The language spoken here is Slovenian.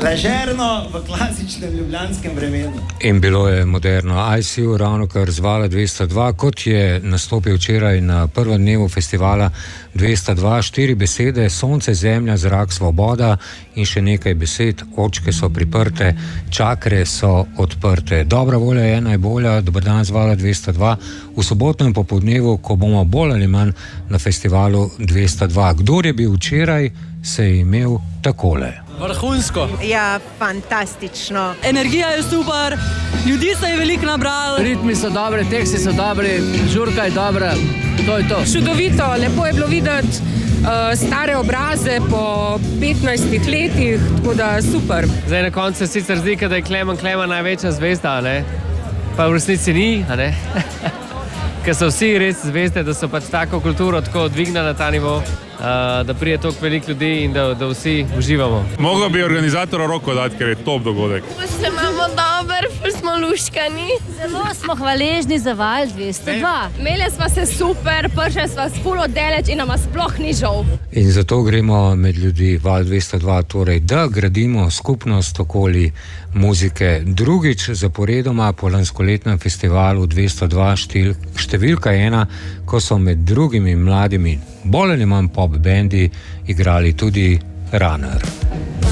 ležerno v klasičnem ljubljanskem vremenu. In bilo je moderno. ICU ravno kar z Vala 202, kot je nastopil včeraj na prvem dnevu festivala 202, 4 besede: sonce, zemlja, zrak, svoboda in še nekaj besed: očke so priprte, čakre so odprte. Dobra volja je najbolja. Dober dan z Vala 202 v sobotnem popoldnevu, ko bomo bolj ali manj na festivalu 202. Kdor je bil včeraj, se je imel takole. Vrhunsko. Ja, fantastično. Energija je super, ljudi se je veliko nabrali. Ritmi so dobri, teksti so dobri, žurka je dobra, to je to. Čudovito, lepo je bilo videti stare obraze po 15 letih, tako da super. Zdaj na koncu se sicer zdi, da je Klemen največja zvezda, ne? Pa v resnici ni, a ne? Ker so vsi res zvezde, da so pač tako kulturo tako dvignili na ta nivo, da prije toliko veliko ljudi in da vsi uživamo. Mogel bi organizatorju roko dati, ker je top dogodek. Se imamo dober, smo luškani. Zelo smo hvaležni za Val 202. Imeli smo se super, prišli smo s ful oddaleč in nama sploh ni žal. In zato gremo med ljudi, Val 202, torej, da gradimo skupnost okoli muzike. Drugič zaporedoma po lanskoletnem festivalu 202 številka 1, ko so med drugimi mladimi, bolj ali manj pop bendi, igrali tudi Runner.